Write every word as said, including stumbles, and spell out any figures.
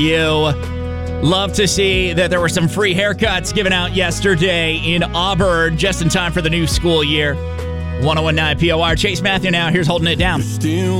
You love to see that there were some free haircuts given out yesterday in Auburn just in time for the new school year. one oh one point nine P O R. Chase Matthew now. Here's holding it down.